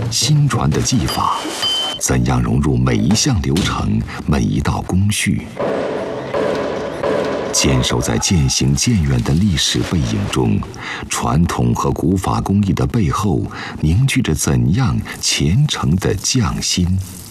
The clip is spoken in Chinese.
新传的技法，怎样融入每一项流程、每一道工序？坚守在渐行渐远的历史背影中，传统和古法工艺的背后凝聚着怎样虔诚的匠心？